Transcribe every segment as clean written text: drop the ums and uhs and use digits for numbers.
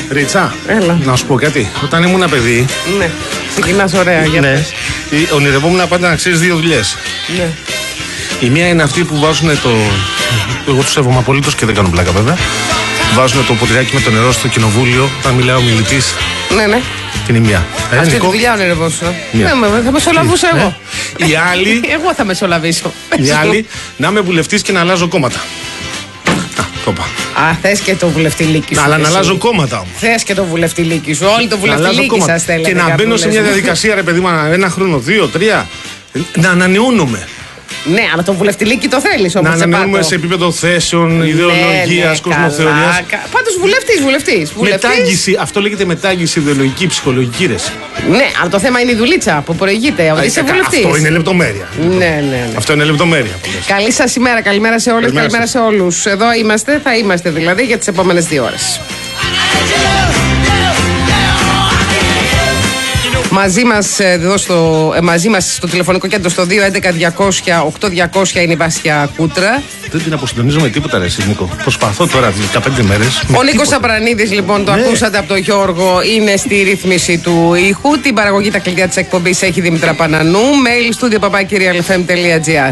Ρίτσα, έλα. Να σου πω κάτι. Όταν ήμουν παιδί. Ναι, ξεκινάς ωραία. Ναι. Ονειρευόμουν πάντα να ξέρεις δύο δουλειές. Ναι. Η μία είναι αυτή που βάζουν το. Εγώ του σέβομαι απολύτως και δεν κάνω πλάκα βέβαια. Βάζουν το ποτηράκι με το νερό στο κοινοβούλιο όταν μιλάει ο μιλητής. Ναι, ναι. Είναι η μία. Αυτή τη δουλειά ονειρευόσου. Ναι, θα μεσολαβούσα εγώ. Η άλλη. Εγώ θα μεσολαβήσω. Η άλλη να είμαι βουλευτής και να αλλάζω κόμματα. Το είπα. Α, θες και το βουλευτηλίκι σου. Αλλά να αλλάζω κόμματα όμως. Θες και το βουλευτηλίκι σου. Όλοι το βουλευτηλίκι σας θέλετε. Και να μπαίνω σε μια διαδικασία, ρε παιδί μου, ένα χρόνο, 2, 3. Να ανανεώνομαι. Ναι, αλλά το βουλευτηλίκι το θέλεις όμως. Να ανανεώνουμε σε επίπεδο θέσεων, ιδεολογίας, κοσμοθεωρίας. Πάντως βουλευτής. Μετάγγιση, αυτό λέγεται μετάγγιση ιδεολογική, ψυχολογική ρεση. Ναι, αλλά το θέμα είναι η δουλίτσα που προηγείται. Είσαι βουλευτής. Αυτό είναι λεπτομέρεια. Ναι. Αυτό είναι λεπτομέρεια. Καλή σας ημέρα, καλημέρα σε όλες, καλημέρα σε όλους. Εδώ είμαστε, θα είμαστε δηλαδή για τις επόμενες 2 ώρες. Μαζί μας στο τηλεφωνικό κέντρο στο 211-200-8200 είναι η Βάσια Κούτρα. Δεν την αποσυντονίζω με τίποτα, ρε Νίκο. Προσπαθώ τώρα 15 μέρες. Ο Νίκος Απρανίδης, λοιπόν, το ακούσατε από τον Γιώργο, είναι στη ρύθμιση του ήχου. Την παραγωγή, τα κλειδιά της εκπομπής έχει Δήμητρα Πανανού. Mail studio@realfm.gr.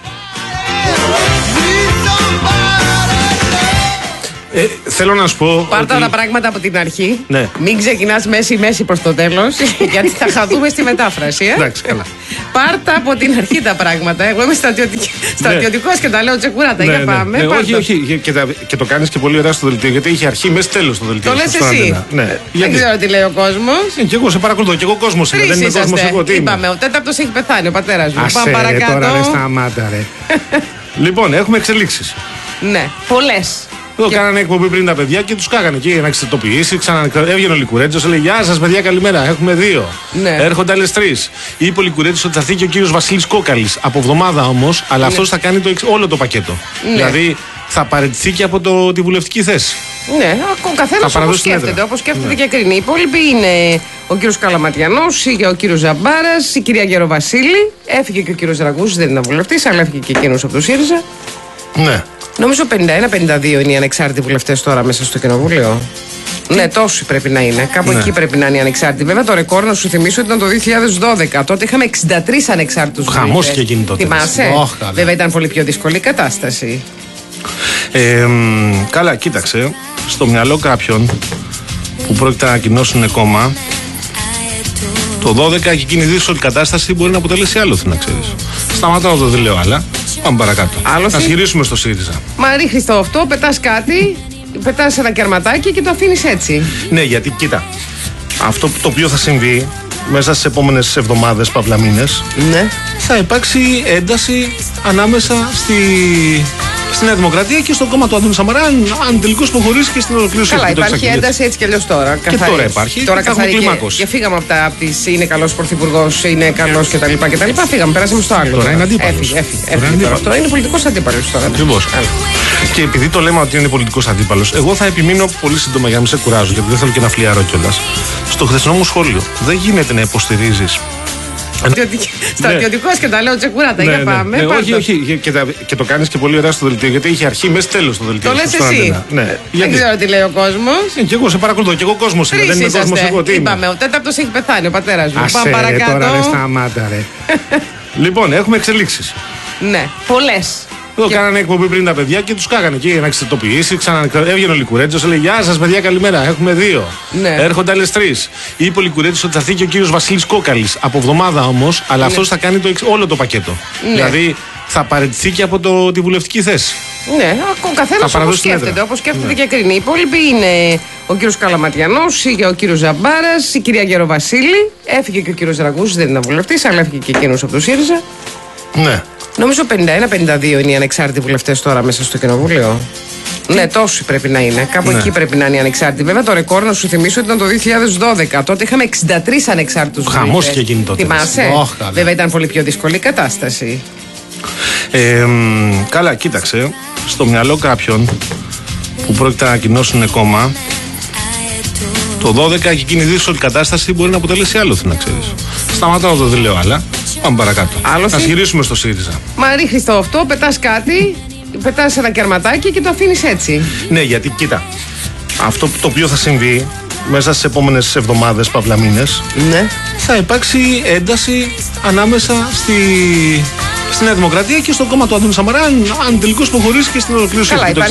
Θέλω να σου πω. Πάρτα τα πράγματα από την αρχή. Ναι. Μην ξεκινάς μέση προς το τέλος, γιατί θα χαθούμε στη μετάφραση. Εντάξει, καλά. Πάρτα από την αρχή τα πράγματα. Εγώ είμαι στρατιωτικός και τα λέω τσεκουράτα. Για πάμε. Όχι. Και το κάνεις και πολύ ωραία στο δελτίο, γιατί είχε αρχή, μέση, τέλος το δελτίο. Το λες εσύ. Ναι. Δεν ξέρω τι λέει ο κόσμος. Και εγώ σε παρακολουθώ. Και εγώ κόσμος είμαι. Δεν είναι κόσμος εγώ. Τι είπαμε, ο τέταρτος έχει πεθάνει, ο πατέρας μου. Πάμε παρακάτω. Τώρα ρε, σταμάτα ρε. Λοιπόν, έχουμε εξελίξεις. Ναι, πολλές. Εδώ κάνανε εκπομπή πριν τα παιδιά και τους κάγανε εκεί για να εξετοποιήσει. Έβγαινε ο Λικουρέτζος, έλεγε γεια σας παιδιά, καλημέρα. Έχουμε 2. Ναι. Έρχονται άλλες 3. Είπε ο Λικουρέτζος ότι θα έρθει και ο κύριος Βασίλης Κόκαλης. Από εβδομάδα όμως, αλλά ναι. αυτός θα κάνει όλο το πακέτο. Ναι. Δηλαδή θα παραιτηθεί και από τη βουλευτική θέση. Ναι, ο καθένας όπως σκέφτεται. Όπως σκέφτεται και κρίνει. Οι υπόλοιποι είναι ο κύριος Καλαματιανός, ο κύριος Ζαμπάρας, η κυρία Γεροβασίλη. Έφυγε και ο κύριος Ραγκούσης, δεν ήταν βουλευτής, αλλά έφυγε και εκείνος από το ΣΥΡΙΖΑ. Ναι. Νομίζω 51-52 είναι οι ανεξάρτητοι βουλευτές τώρα μέσα στο κοινοβούλιο. Ναι, τόσοι πρέπει να είναι. Κάπου εκεί πρέπει να είναι οι ανεξάρτητοι. Βέβαια, το ρεκόρ να σου θυμίσω ήταν το 2012. Τότε είχαμε 63 ανεξάρτητους βουλευτές. Χαμός και εκείνη τότε. Θυμάσαι. Βέβαια, ήταν πολύ πιο δύσκολη η κατάσταση. Καλά, κοίταξε. Στο μυαλό κάποιων που πρόκειται να ανακοινώσουν κόμμα, το 12 και εκείνη η δύσκολη κατάσταση μπορεί να αποτελέσει άλοθη, να ξέρεις. Σταματάω εδώ, δεν λέω άλλα. Πάμε παρακάτω. Άλλωστε, ας γυρίσουμε στο ΣΥΡΙΖΑ. Μα ρίχνεις το αυτό, πετάς κάτι, πετάς ένα κερματάκι και το αφήνεις έτσι. Ναι, γιατί κοίτα, αυτό το οποίο θα συμβεί μέσα στις επόμενες εβδομάδες, παύλα μήνες, ναι, θα υπάρξει ένταση ανάμεσα στη Νέα Δημοκρατία και στο κόμμα του Αντώνη Σαμαρά, αν τελικώς προχωρήσει και στην ολοκλήρωση. Καλά, υπάρχει ένταση έτσι κι αλλιώς τώρα. Και τώρα υπάρχει. Τώρα και φύγαμε από τις είναι καλός πρωθυπουργός, είναι καλός κτλ. Φύγαμε, περάσαμε στο άλλο. Τώρα είναι αντίπαλος. Έφυγε. Τώρα είναι πολιτικός αντίπαλος. Ακριβώς. Και επειδή το λέμε ότι είναι πολιτικός αντίπαλος, εγώ θα επιμείνω πολύ σύντομα για να μην σε κουράζω, γιατί δεν θέλω και να φλιαρώ κιόλας. Στο χθεσινό μου σχόλιο, δεν γίνεται να υποστηρίζεις. Στρατιωτικός και τα λέω τσεκουράτα. Για πάμε. Όχι. Και το κάνεις και πολύ ωραία στο δελτίο, γιατί είχε αρχή, μέση, τέλος το δελτίο. Το λες εσύ. Δεν ξέρω τι λέει ο κόσμος. Και εγώ σε παρακολουθώ. Και εγώ κόσμος είμαι. Δεν είναι κόσμος εγώ. Τι είπαμε, ο τέταρτος έχει πεθάνει, ο πατέρας μου. Πάμε παρακάτω. Τώρα ρε, σταμάτα ρε. Λοιπόν, έχουμε εξελίξεις. Ναι, πολλές. Εδώ κάνανε εκπομπή πριν τα παιδιά και τους κάγανε εκεί για να εξετοποιήσει. Έβγαινε ο Λικουρέτζος, έλεγε γεια σας παιδιά, καλημέρα. Έχουμε 2. Ναι. Έρχονται άλλες 3. Είπε ο Λικουρέτζος ότι θα έρθει και ο κύριος Βασίλης Κόκαλης. Από εβδομάδα όμως, αλλά αυτός θα κάνει όλο το πακέτο. Ναι. Δηλαδή θα παραιτηθεί και από τη βουλευτική θέση. Ναι, ο καθένας όπως σκέφτεται. Όπως σκέφτεται και κρίνει. Οι υπόλοιποι είναι ο κύριος Καλαματιανός, ο κύριος Ζαμπάρας, η κυρία Γεροβασίλη. Έφυγε και ο κύριος Ραγκούσης, δεν ήταν βουλευτής, αλλά έφυγε και εκείνος από το ΣΥΡΙΖΑ. Ναι. Νομίζω 51-52 είναι οι ανεξάρτητοι βουλευτές τώρα μέσα στο κοινοβούλιο. Ναι, τόσοι πρέπει να είναι. Κάπου εκεί πρέπει να είναι οι ανεξάρτητοι. Βέβαια, το ρεκόρ να σου θυμίσω ήταν το 2012. Τότε είχαμε 63 ανεξάρτητους βουλευτές. Χαμός και εκείνη τότε. Θυμάσαι. Βέβαια, ήταν πολύ πιο δύσκολη η κατάσταση. Καλά, κοίταξε. Στο μυαλό κάποιων που πρόκειται να ανακοινώσουν κόμμα, το 12 και εκείνη η δύσκολη κατάσταση μπορεί να αποτελέσει άλοθη, να ξέρεις. Σταματάω εδώ, δεν λέω άλλα. Πάμε παρακάτω. Ας γυρίσουμε στο ΣΥΡΙΖΑ. Μα ρίχνεις το αυτό, πετάς κάτι, πετάς ένα κερματάκι και το αφήνεις έτσι. Ναι, γιατί κοίτα, αυτό το οποίο θα συμβεί μέσα στις επόμενες εβδομάδες, παύλα μήνες, ναι, θα υπάρξει ένταση ανάμεσα στη Νέα Δημοκρατία και στο κόμμα του Αντώνη Σαμαρά, αν τελικώς προχωρήσει και στην ολοκλήρωση του